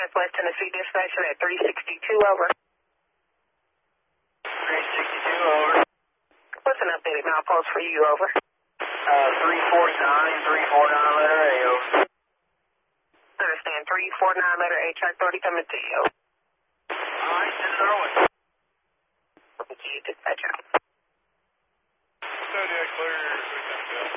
Southwest Tennessee dispatcher at 362, over. 362, over. What's an updated milepost for you, over? 349 letter A, over. Understand, 349 letter A, track 30 coming to you. Alright, send it our way. Thank you, dispatcher.